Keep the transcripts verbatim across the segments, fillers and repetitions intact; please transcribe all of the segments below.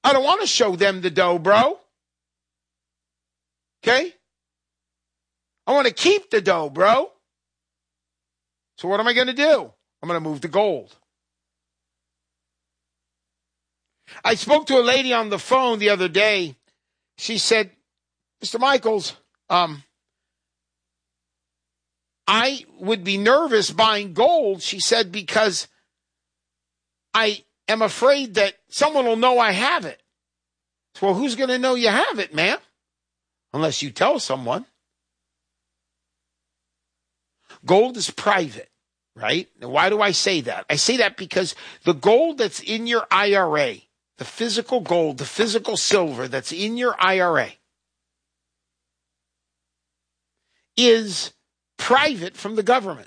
I don't want to show them the dough, bro. Okay? I want to keep the dough, bro. So what am I going to do? I'm going to move to gold. I spoke to a lady on the phone the other day. She said, Mister Michaels, um, I would be nervous buying gold, she said, because I am afraid that someone will know I have it. Well, who's going to know you have it, ma'am? Unless you tell someone. Gold is private, right? Now, why do I say that? I say that because the gold that's in your I R A, the physical gold, the physical silver that's in your I R A, is private from the government.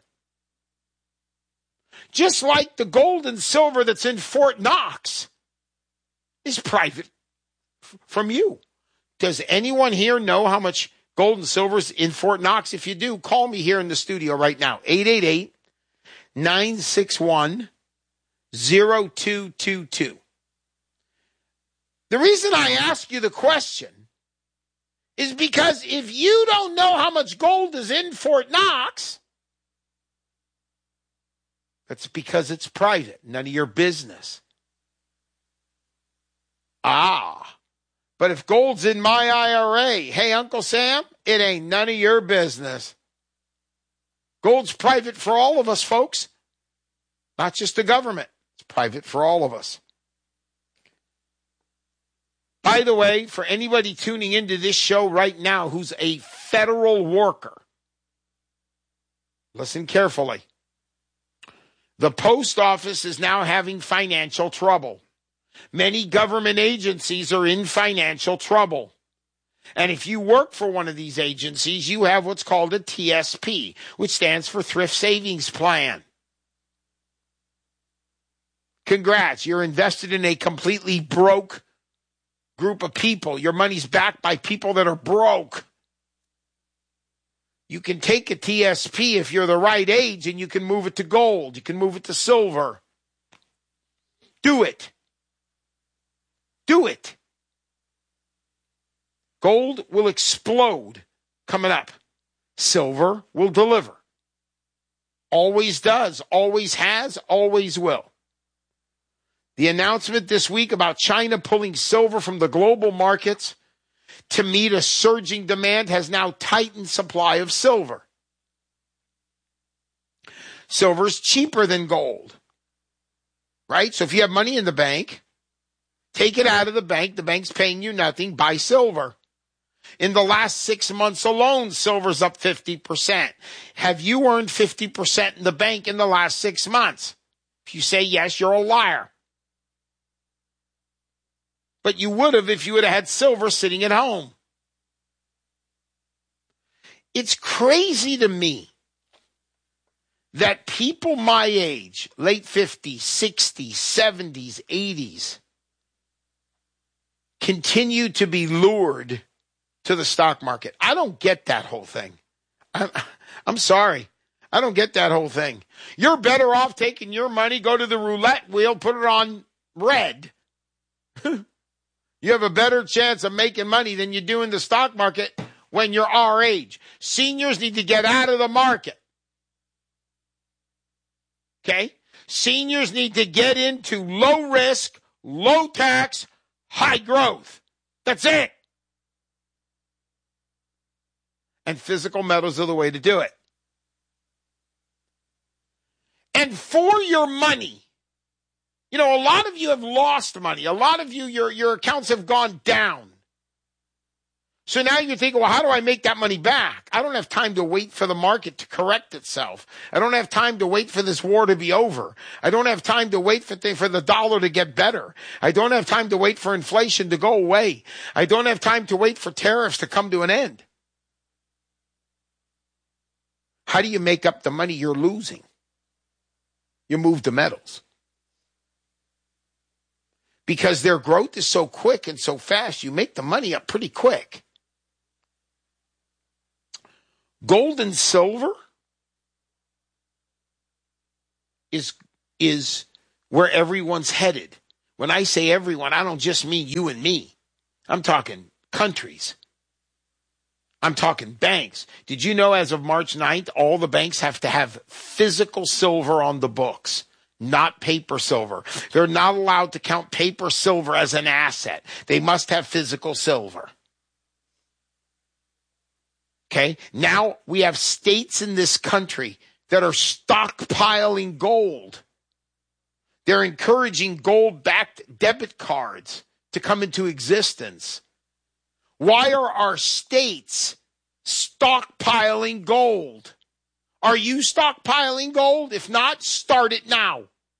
Just like the gold and silver that's in Fort Knox is private f- from you. Does anyone here know how much gold and silver is in Fort Knox? If you do, call me here in the studio right now. eight eight eight, nine six one, zero two two two. The reason I ask you the question is because if you don't know how much gold is in Fort Knox, that's because it's private, none of your business. Ah, but if gold's in my I R A, hey, Uncle Sam, it ain't none of your business. Gold's private for all of us, folks, not just the government. It's private for all of us. By the way, for anybody tuning into this show right now who's a federal worker, listen carefully. The post office is now having financial trouble. Many government agencies are in financial trouble. And if you work for one of these agencies, you have what's called a T S P, which stands for Thrift Savings Plan. Congrats, you're invested in a completely broke group of people. Your money's backed by people that are broke. You can take a T S P if you're the right age, and you can move it to gold. You can move it to silver. Do it. Do it. Gold will explode coming up. Silver will deliver. Always does, always has, always will. The announcement this week about China pulling silver from the global markets to meet a surging demand has now tightened supply of silver. Silver's cheaper than gold, right? So if you have money in the bank, take it out of the bank. The bank's paying you nothing. Buy silver. In the last six months alone, silver's up fifty percent. Have you earned fifty percent in the bank in the last six months? If you say yes, you're a liar. But you would have if you would have had silver sitting at home. It's crazy to me that people my age, late fifties, sixties, seventies, eighties, continue to be lured to the stock market. I don't get that whole thing. I'm, I'm sorry. I don't get that whole thing. You're better off taking your money, go to the roulette wheel, put it on red. You have a better chance of making money than you do in the stock market when you're our age. Seniors need to get out of the market. Okay? Seniors need to get into low risk, low tax, high growth. That's it. And physical metals are the way to do it. And for your money, you know, a lot of you have lost money. A lot of you, your, your accounts have gone down. So now you're thinking, well, how do I make that money back? I don't have time to wait for the market to correct itself. I don't have time to wait for this war to be over. I don't have time to wait for the, for the dollar to get better. I don't have time to wait for inflation to go away. I don't have time to wait for tariffs to come to an end. How do you make up the money you're losing? You move the metals. Because their growth is so quick and so fast, you make the money up pretty quick. Gold and silver is, is where everyone's headed. When I say everyone, I don't just mean you and me. I'm talking countries. I'm talking banks. Did you know as of March ninth, all the banks have to have physical silver on the books, not paper silver. They're not allowed to count paper silver as an asset. They must have physical silver. Okay? Now we have states in this country that are stockpiling gold. They're encouraging gold-backed debit cards to come into existence. Why are our states stockpiling gold? Are you stockpiling gold? If not, start it now.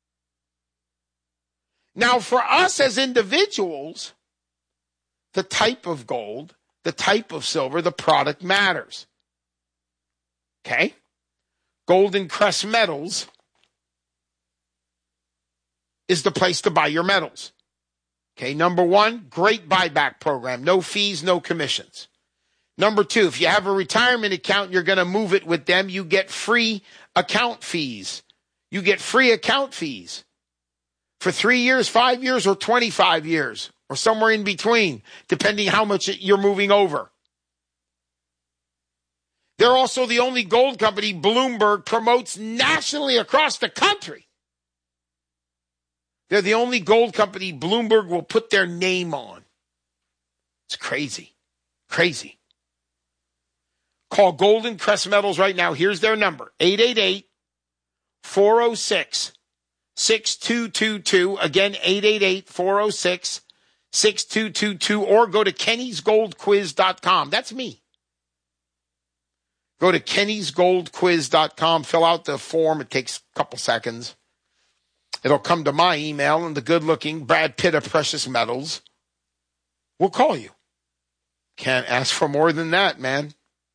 Now, for us as individuals, the type of gold, the type of silver, the product matters. Okay? Golden Crest Metals is the place to buy your metals. Okay, number one, great buyback program. No fees, no commissions. Number two, if you have a retirement account, you're going to move it with them, you get free account fees. You get free account fees for three years, five years, or twenty-five years, or somewhere in between, depending how much you're moving over. They're also the only gold company Bloomberg promotes nationally across the country. They're the only gold company Bloomberg will put their name on. It's crazy. Crazy. Call Golden Crest Metals right now. Here's their number. eight eight eight, four oh six, six two two two. Again, eight eight eight, four oh six, six two two two. Or go to kennys gold quiz dot com. That's me. Go to kennys gold quiz dot com. Fill out the form. It takes a couple seconds. It'll come to my email, and the good-looking Brad Pitt of Precious Metals will call you. Can't ask for more than that, man.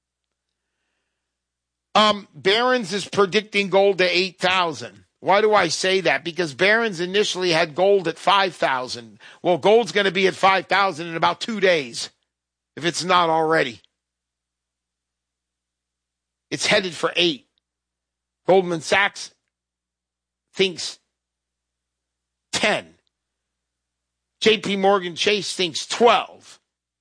Um, Barron's is predicting gold to eight thousand. Why do I say that? Because Barron's initially had gold at five thousand. Well, gold's going to be at five thousand in about two days, if it's not already. It's headed for eight. Goldman Sachs thinks ten. J P Morgan Chase thinks twelve.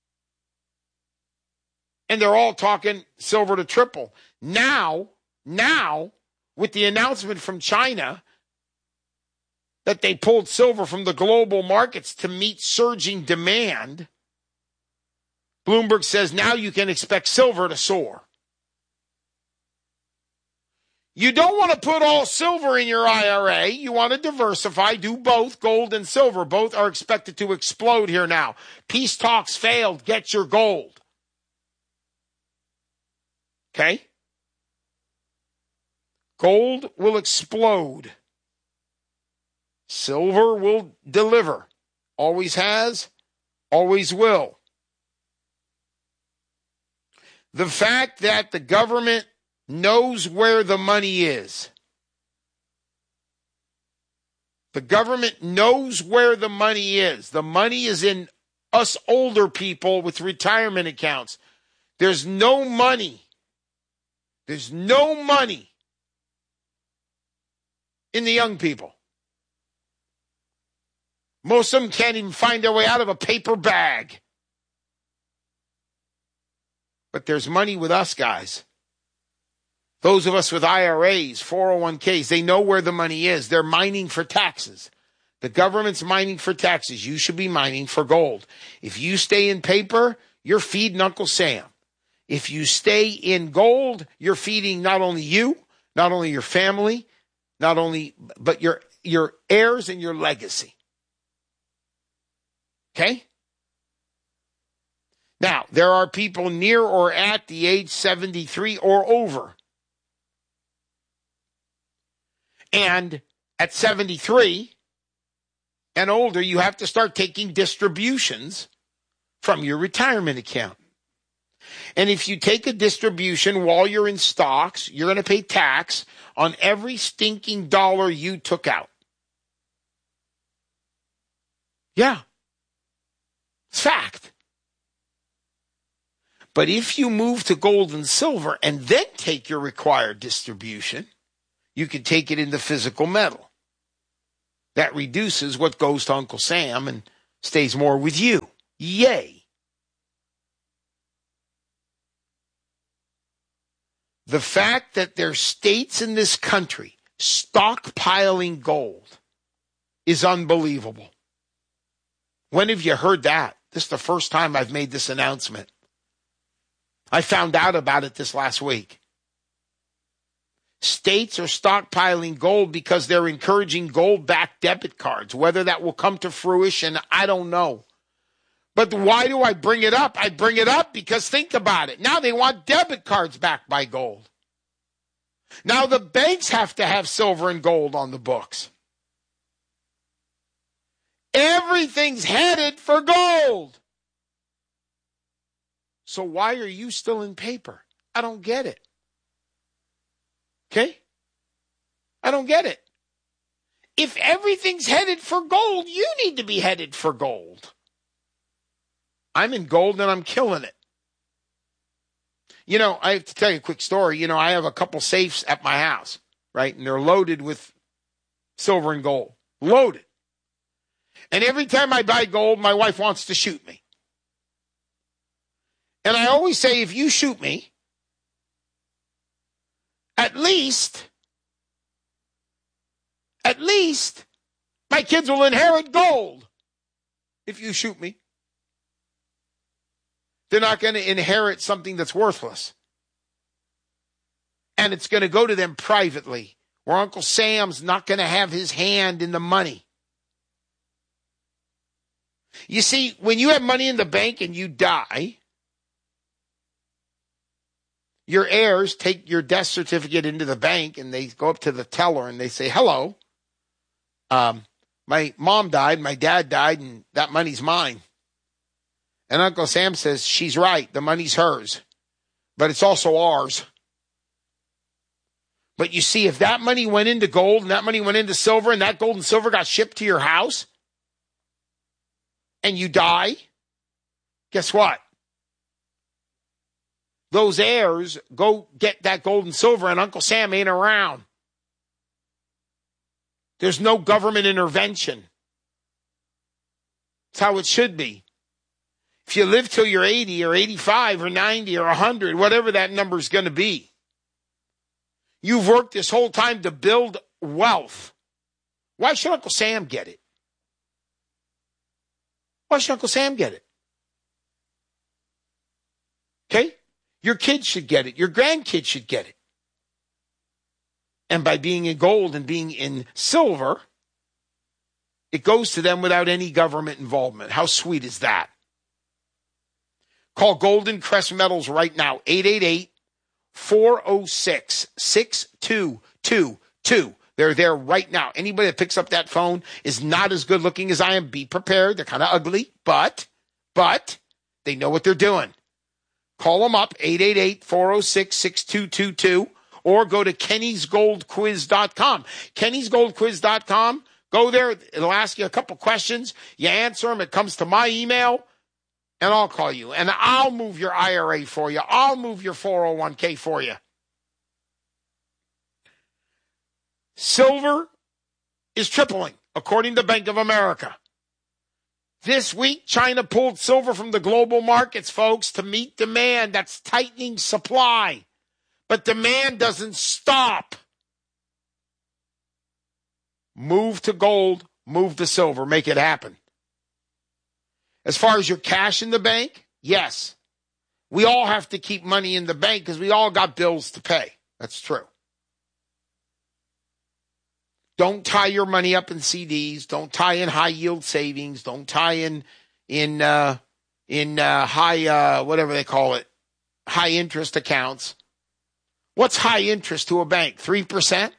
And they're all talking silver to triple. Now, now, with the announcement from China that they pulled silver from the global markets to meet surging demand, Bloomberg says now you can expect silver to soar. You don't want to put all silver in your I R A. You want to diversify. Do both, gold and silver. Both are expected to explode here now. Peace talks failed. Get your gold. Okay? Gold will explode. Silver will deliver. Always has, always will. The fact that the government knows where the money is. The government knows where the money is. The money is in us older people with retirement accounts. There's no money. There's no money in the young people. Most of them can't even find their way out of a paper bag. But there's money with us, guys. Those of us with I R As, four oh one k's, they know where the money is. They're mining for taxes. The government's mining for taxes. You should be mining for gold. If you stay in paper, you're feeding Uncle Sam. If you stay in gold, you're feeding not only you, not only your family, not only, but your, your heirs and your legacy. Okay? Now, there are people near or at the age seventy-three or over. And at seventy-three and older, you have to start taking distributions from your retirement account. And if you take a distribution while you're in stocks, you're going to pay tax on every stinking dollar you took out. Yeah. It's fact. But if you move to gold and silver and then take your required distribution, you can take it into physical metal. That reduces what goes to Uncle Sam and stays more with you. Yay. The fact that there's states in this country stockpiling gold is unbelievable. When have you heard that? This is the first time I've made this announcement. I found out about it this last week. States are stockpiling gold because they're encouraging gold-backed debit cards. Whether that will come to fruition, I don't know. But why do I bring it up? I bring it up because think about it. Now they want debit cards backed by gold. Now the banks have to have silver and gold on the books. Everything's headed for gold. So why are you still in paper? I don't get it. Okay? I don't get it. If everything's headed for gold, you need to be headed for gold. I'm in gold and I'm killing it. You know, I have to tell you a quick story. You know, I have a couple safes at my house, right? And they're loaded with silver and gold. Loaded. And every time I buy gold, my wife wants to shoot me. And I always say, if you shoot me, at least, at least, my kids will inherit gold if you shoot me. They're not going to inherit something that's worthless. And it's going to go to them privately, where Uncle Sam's not going to have his hand in the money. You see, when you have money in the bank and you die, your heirs take your death certificate into the bank and they go up to the teller and they say, hello, um, my mom died, my dad died, and that money's mine. And Uncle Sam says, she's right, the money's hers, but it's also ours. But you see, if that money went into gold and that money went into silver and that gold and silver got shipped to your house and you die, guess what? Those heirs go get that gold and silver and Uncle Sam ain't around. There's no government intervention. It's how it should be. If you live till you're eighty or eighty-five or ninety or one hundred, whatever that number is going to be, you've worked this whole time to build wealth. Why should Uncle Sam get it? Why should Uncle Sam get it? Okay? Your kids should get it. Your grandkids should get it. And by being in gold and being in silver, it goes to them without any government involvement. How sweet is that? Call Golden Crest Metals right now, eight eight eight, four oh six, six two two two. They're there right now. Anybody that picks up that phone is not as good looking as I am. Be prepared. They're kind of ugly, but, but they know what they're doing. Call them up, eight eight eight, four oh six, six two two two, or go to kennys gold quiz dot com. kennys gold quiz dot com. Go there. It'll ask you a couple questions. You answer them. It comes to my email, and I'll call you. And I'll move your I R A for you. I'll move your four oh one k for you. Silver is tripling, according to Bank of America. This week, China pulled silver from the global markets, folks, to meet demand. That's tightening supply. But demand doesn't stop. Move to gold, move to silver, make it happen. As far as your cash in the bank, yes. We all have to keep money in the bank because we all got bills to pay. That's true. Don't tie your money up in C Ds. Don't tie in high yield savings. Don't tie in in uh, in uh, high uh, whatever they call it, high interest accounts. What's high interest to a bank? Three percent,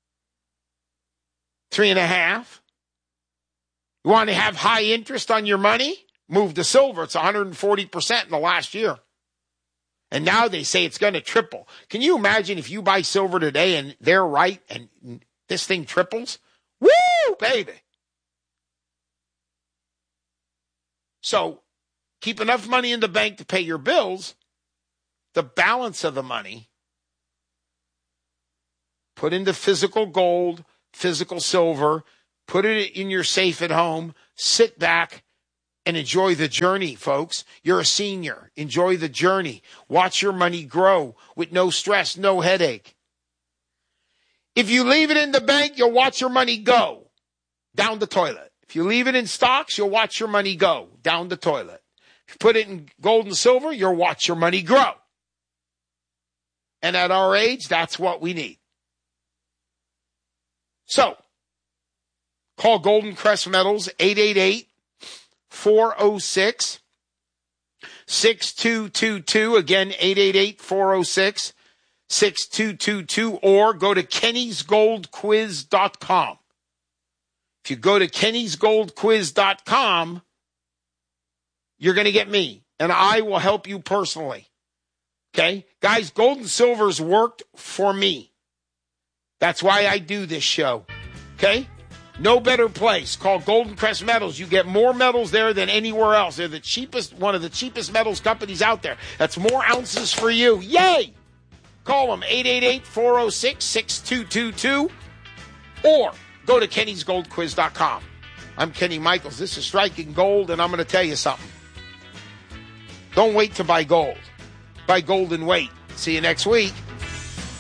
three and a half. You want to have high interest on your money? Move to silver. It's one hundred forty percent in the last year, and now they say it's going to triple. Can you imagine if you buy silver today and they're right and this thing triples? Woo, baby. So keep enough money in the bank to pay your bills. The balance of the money, put into physical gold, physical silver, Put it in your safe at home. Sit back and enjoy the journey, folks. You're a senior. Enjoy the journey. Watch your money grow with no stress, no headache. If you leave it in the bank, you'll watch your money go down the toilet. If you leave it in stocks, you'll watch your money go down the toilet. If you put it in gold and silver, you'll watch your money grow. And at our age, that's what we need. So, call Golden Crest Metals, eight eight eight, four oh six, six two two two. Again, eight eight eight, four oh six, six two two two. Or go to kennys gold quiz dot com. If you go to kennys gold quiz dot com, you're going to get me, and I will help you personally. Okay? Guys, gold and silver's worked for me. That's why I do this show. Okay? No better place. Call Golden Crest Metals. You get more metals there than anywhere else. They're the cheapest, one of the cheapest metals companies out there. That's more ounces for you. Yay! Call them, eight eight eight, four oh six, six two two two. Or go to kennys gold quiz dot com. I'm Kenny Michaels. This is Striking Gold, and I'm going to tell you something. Don't wait to buy gold. Buy gold and wait. See you next week.